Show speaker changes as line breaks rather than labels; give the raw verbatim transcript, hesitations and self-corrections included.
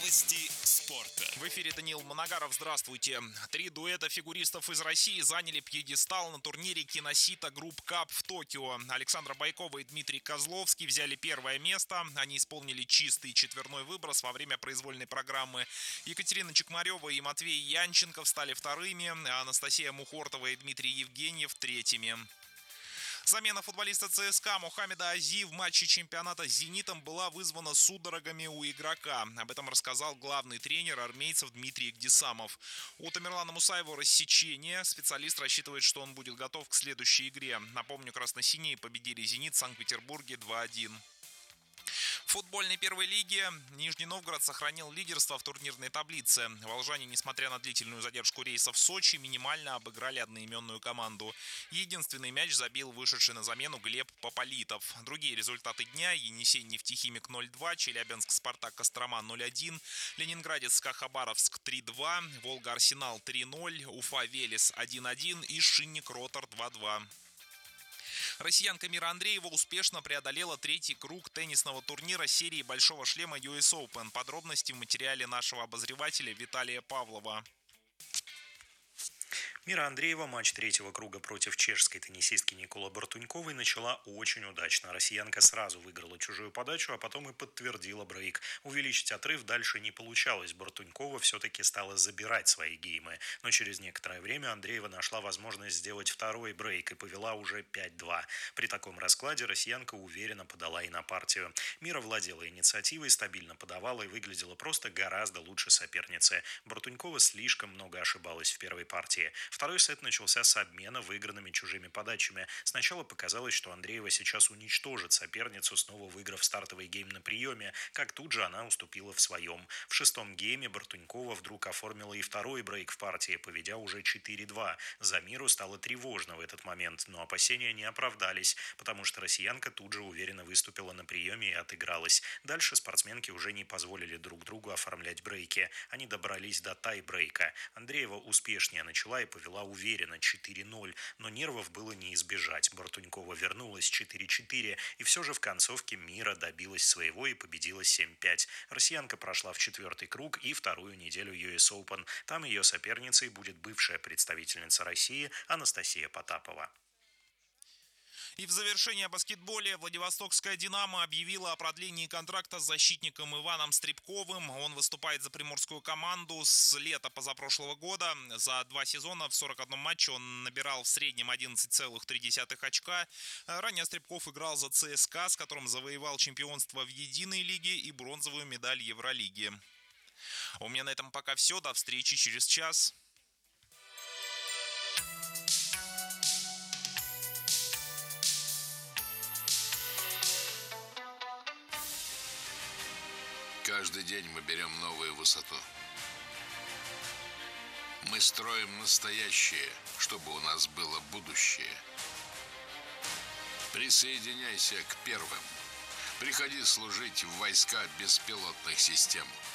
Новости спорта.
В эфире Даниил Моногаров. Здравствуйте. Три дуэта фигуристов из России заняли пьедестал на турнире Киносита Групп Кап в Токио. Александра Байкова и Дмитрий Козловский взяли первое место. Они исполнили чистый четверной выброс во время произвольной программы. Екатерина Чекмарева и Матвей Янченко стали вторыми, а Анастасия Мухортова и Дмитрий Евгеньев третьими. Замена футболиста ЦСКА Мухаммеда Ази в матче чемпионата с «Зенитом» была вызвана судорогами у игрока. Об этом рассказал главный тренер армейцев Дмитрий Гдисамов. У Тамерлана Мусаева рассечение. Специалист рассчитывает, что он будет готов к следующей игре. Напомню, красно-синие победили «Зенит» в Санкт-Петербурге два один. В футбольной первой лиге Нижний Новгород сохранил лидерство в турнирной таблице. Волжане, несмотря на длительную задержку рейса в Сочи, минимально обыграли одноименную команду. Единственный мяч забил вышедший на замену Глеб Пополитов. Другие результаты дня: Енисей Нефтехимик ноль два, Челябинск Спартак Кострома ноль один, Ленинградец СКА Хабаровск три два, Волга Арсенал три ноль, Уфа Велес один один и Шинник Ротор два два. Россиянка Мира Андреева успешно преодолела третий круг теннисного турнира серии Большого шлема ю эс Open. Подробности в материале нашего обозревателя Виталия Павлова.
Мира Андреева матч третьего круга против чешской теннисистки Никола Бартуньковой начала очень удачно. Россиянка сразу выиграла чужую подачу, а потом и подтвердила брейк. Увеличить отрыв дальше не получалось. Бартунькова все-таки стала забирать свои геймы. Но через некоторое время Андреева нашла возможность сделать второй брейк и повела уже пять два. При таком раскладе россиянка уверенно подала и на партию. Мира владела инициативой, стабильно подавала и выглядела просто гораздо лучше соперницы. Бартунькова слишком много ошибалась в первой партии. Второй сет начался с обмена выигранными чужими подачами. Сначала показалось, что Андреева сейчас уничтожит соперницу, снова выиграв стартовый гейм на приеме, как тут же она уступила в своем. В шестом гейме Бартунькова вдруг оформила и второй брейк в партии, поведя уже четыре два. За Миру стало тревожно в этот момент, но опасения не оправдались, потому что россиянка тут же уверенно выступила на приеме и отыгралась. Дальше спортсменки уже не позволили друг другу оформлять брейки. Они добрались до тай-брейка. Андреева успешнее начала и повела уверенно четыре ноль, но нервов было не избежать. Бартунькова вернулась четыре четыре, и все же в концовке Мира добилась своего и победила семь пять. Россиянка прошла в четвертый круг и вторую неделю ю эс Open. Там ее соперницей будет бывшая представительница России Анастасия Потапова.
И в завершение о баскетболе. Владивостокская «Динамо» объявила о продлении контракта с защитником Иваном Стребковым. Он выступает за приморскую команду с лета позапрошлого года. За два сезона в сорок одном матче он набирал в среднем одиннадцать целых три десятых очка. Ранее Стребков играл за ЦСКА, с которым завоевал чемпионство в единой лиге и бронзовую медаль Евролиги. У меня на этом пока все. До встречи через час.
Каждый день мы берем новую высоту. Мы строим настоящее, чтобы у нас было будущее. Присоединяйся к первым. Приходи служить в войска беспилотных систем.